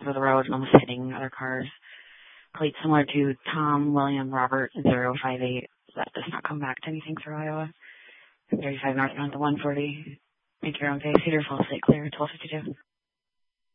over the road and almost hitting other cars. Plate similar to Tom William Robert 058. That does not come back to anything through Iowa. 35 north on the 140. Make your own pay. Cedar Falls State clear, 1252.